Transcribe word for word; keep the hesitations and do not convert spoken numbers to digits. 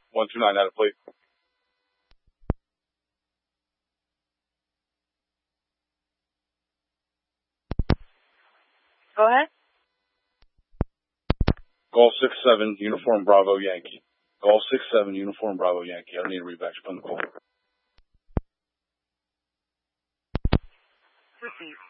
one two nine, out of plate. Go ahead. Golf six seven, Uniform Bravo Yankee. Golf six seven, Uniform Bravo Yankee. I don't need a rebatch on the call. Repeat.